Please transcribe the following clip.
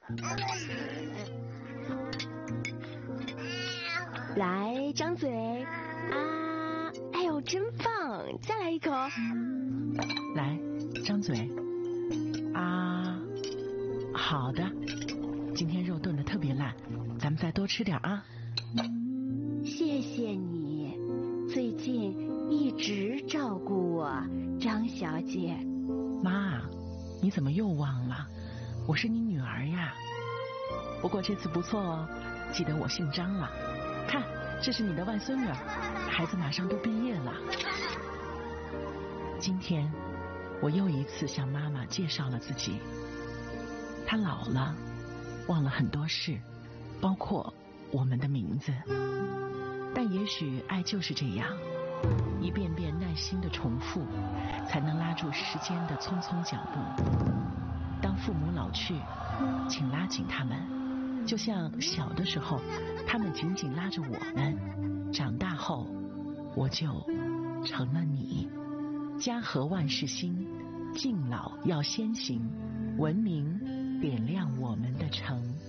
来，张嘴啊！哎呦，真棒！再来一口。 来，张嘴啊！好的，今天肉炖得特别烂，咱们再多吃点啊。 谢谢你，最近一直照顾我，张小姐。 妈，你怎么又忘了？我是你女儿呀。不过这次不错哦，记得我姓张了。看，这是你的外孙女儿，孩子马上都毕业了。今天我又一次向妈妈介绍了自己。她老了，忘了很多事，包括我们的名字。但也许爱就是这样，一遍遍耐心的重复，才能拉住时间的匆匆脚步。当父母老去，请拉紧他们，就像小的时候，他们紧紧拉着我们。长大后，我就成了你。家和万事兴，敬老要先行，文明点亮我们的城。